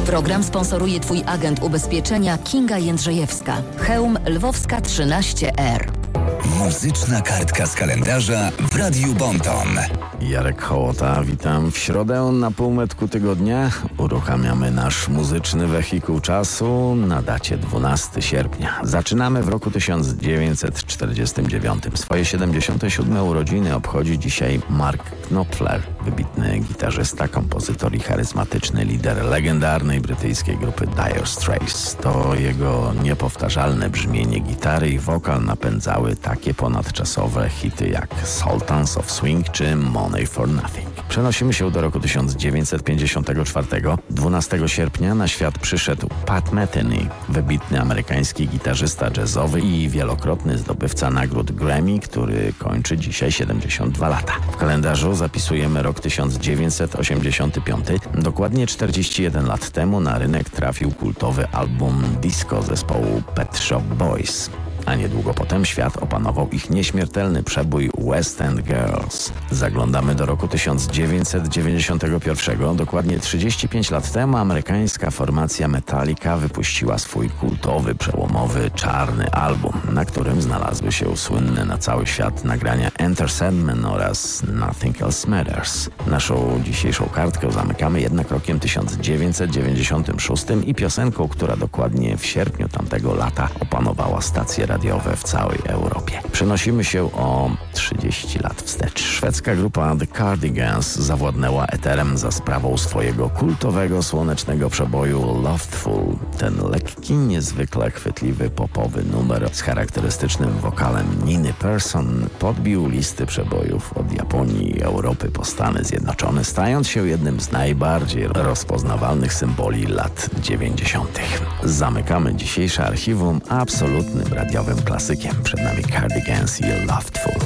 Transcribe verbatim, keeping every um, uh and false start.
Program sponsoruje Twój agent ubezpieczenia Kinga Jędrzejewska. Chełm Lwowska trzynaście R. Muzyczna kartka z kalendarza w Radiu Bonton. Jarek Hołota, witam. W środę na półmetku tygodnia uruchamiamy nasz muzyczny wehikuł czasu na dacie dwunastego sierpnia. Zaczynamy w roku tysiąc dziewięćset czterdziestym dziewiątym. Swoje siedemdziesiąte siódme urodziny obchodzi dzisiaj Mark Knopfler, wybitny gitarzysta, kompozytor i charyzmatyczny lider legendarnej brytyjskiej grupy Dire Straits. To jego niepowtarzalne brzmienie gitary i wokal napędzały takie ponadczasowe hity jak Sultans of Swing czy Money for Nothing. Przenosimy się do roku tysiąc dziewięćset pięćdziesiątego czwartego. dwunastego sierpnia na świat przyszedł Pat Metheny, wybitny amerykański gitarzysta jazzowy i wielokrotny zdobywca nagród Grammy, który kończy dzisiaj siedemdziesiąt dwa lata. W kalendarzu zapisujemy rok tysiąc dziewięćset osiemdziesiąty piąty. Dokładnie czterdzieści jeden lat temu na rynek trafił kultowy album disco zespołu Pet Shop Boys. A niedługo potem świat opanował ich nieśmiertelny przebój West End Girls. Zaglądamy do roku tysiąc dziewięćset dziewięćdziesiątego pierwszego. Dokładnie trzydzieści pięć lat temu amerykańska formacja Metallica wypuściła swój kultowy, przełomowy, czarny album, na którym znalazły się słynne na cały świat nagrania Enter Sandman oraz Nothing Else Matters. Naszą dzisiejszą kartkę zamykamy jednak rokiem tysiąc dziewięćset dziewięćdziesiątym szóstym i piosenką, która dokładnie w sierpniu tamtego lata opanowała stację radiowe w całej Europie. Przenosimy się o trzydzieści lat wstecz. Szwedzka grupa The Cardigans zawładnęła eterem za sprawą swojego kultowego, słonecznego przeboju Loftful. Ten lekki, niezwykle chwytliwy, popowy numer z charakterystycznym wokalem Niny Persson podbił listy przebojów od Japonii i Europy po Stany Zjednoczone, stając się jednym z najbardziej rozpoznawalnych symboli lat dziewięćdziesiątych. Zamykamy dzisiejsze archiwum absolutnym radiowym klasykiem. Przed nami Cardigans i Loftful.